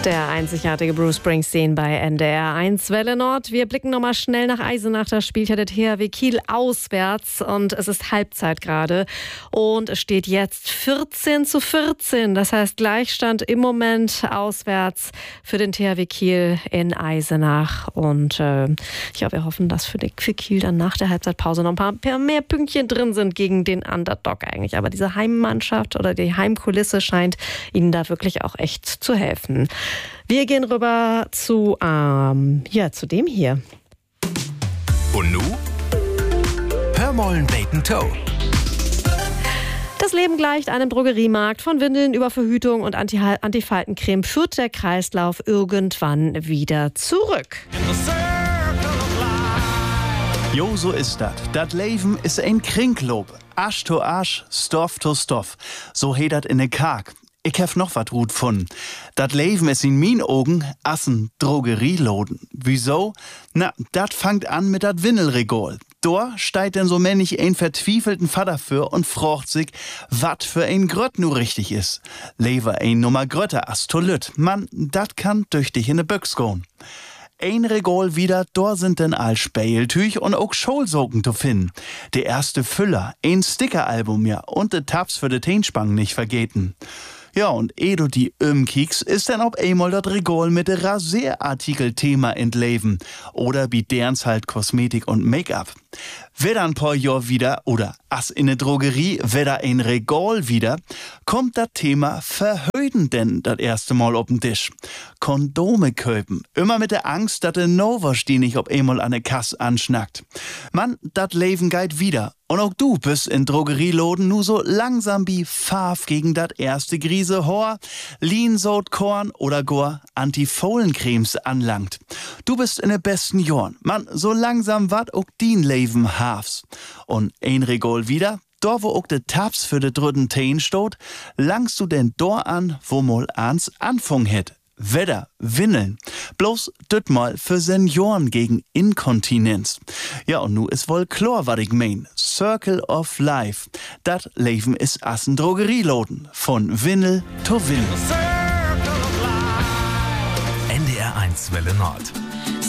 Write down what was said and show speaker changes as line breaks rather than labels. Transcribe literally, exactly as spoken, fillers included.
Der einzigartige Bruce Springsteen bei N D R eins Welle Nord. Wir blicken nochmal schnell nach Eisenach. Da spielt ja der T H W Kiel auswärts und es ist Halbzeit gerade. Und es steht jetzt vierzehn zu vierzehn. Das heißt Gleichstand im Moment auswärts für den T H W Kiel in Eisenach. Und äh, ja, wir hoffen, dass für, die, für Kiel dann nach der Halbzeitpause noch ein paar, paar mehr Pünktchen drin sind gegen den Underdog eigentlich. Aber diese Heimmannschaft oder die Heimkulisse scheint ihnen da wirklich auch echt zu helfen. Wir gehen rüber zu, ähm, ja, zu dem hier.
Und nu? Hör mollen Bacon Toe.
Das Leben gleicht einem Drogeriemarkt. Von Windeln über Verhütung und Anti- Antifaltencreme führt der Kreislauf irgendwann wieder zurück.
Jo, so ist dat. Dat Leben is ein Kringloop. Asch to Asch, Stoff to Stoff. So heet dat in ne Kark. Ich hef noch wat gut von. Dat Leben is in min Augen assen Drogerieloden. Wieso? Na, dat fangt an mit dat Windelregol. Da steigt denn so männlich ein verzwiefelten Vater für und fragt sich, wat für ein Grött nu richtig is. Lever ein Nummer Grötter as to Lütt. Mann, dat kann durch dich in ne Büchs gehen. Ein Regol wieder, da sind denn all Späeltüch und auch Scholsocken zu finden. Der erste Füller, ein Stickeralbum ja und de Tabs für de Teenspang nicht vergeten. Ja, und eh du die umkiekst, ist dann ob einmal das Regol mit de Rasierartikel-Thema entleben. Oder wie derns halt Kosmetik und Make-up. Wieder ein paar Jahr wieder, oder as in ne Drogerie, wieder ein Regol wieder, kommt das Thema Verhüten denn das erste Mal auf den Tisch. Kondome köpen. Immer mit der Angst, dass der Noversteh nicht ob einmal an der Kasse anschnackt. Mann, dat Leben geht wieder. Und auch du bist in Drogerieloden nu so langsam wie Farf gegen dat erste Grise Hor, Lean-Sod-Korn oder gar Antifohlencremes anlangt. Du bist in de besten Jorn. Mann, so langsam wat auch din Leben hafs. Und ein Regol wieder, da wo auch de Tabs für de dritten Teen stot, langst du denn dor an, wo mal ans Anfang het. Wedder, Windeln. Bloß düt mal für Senioren gegen Inkontinenz. Ja, und nu is wohl klar, wat ich mein. Circle of Life. Dat Leben is assen Drogerieloden. Von Windel to Windel.
N D R eins Welle Nord.